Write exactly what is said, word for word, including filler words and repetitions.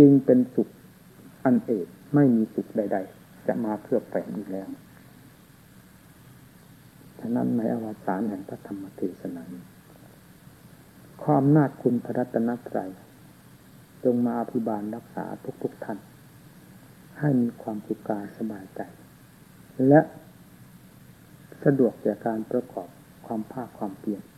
จึงเป็นสุขอันเอกไม่มีสุขใดๆจะมาเคลือบแฝงอีกแล้วฉะนั้นในอวสานแห่งพระธรรมเทศนานี้ความนาจคุณพระรัตนตรัยจงมาอภิบาลรักษาทุกๆท่านให้มีความสุขกายสบายใจและสะดวกแก่การประกอบความภาคความเพียร